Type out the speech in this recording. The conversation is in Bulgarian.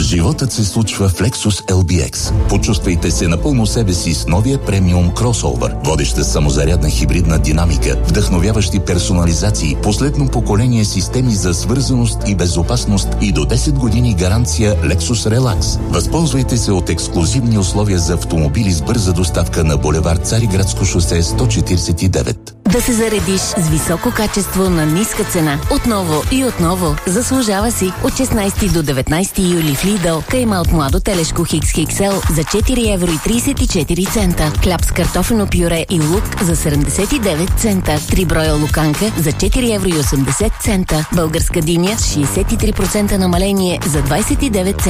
Животът се случва в Lexus LBX. Почувствайте се напълно себе си с новия премиум кросовър. Водеща самозарядна хибридна динамика, вдъхновяващи персонализации, последно поколение системи за свързаност и безопасност и до 10 години гаранция Lexus Relax. Възползвайте се от ексклузивни условия за автомобили с бърза доставка на булевард Цариградско шосе 149. Да се заредиш с високо качество на ниска цена. Отново и отново. Заслужава си. От 16 до 19 юли в Lidl. Кайма от младо телешко XXL за 4 евро и 34 цента. Хляб с картофено пюре и лук за 79 цента. 3 броя луканка за 4 евро и 80 цента. Българска диня с 63% намаление за 29 цента.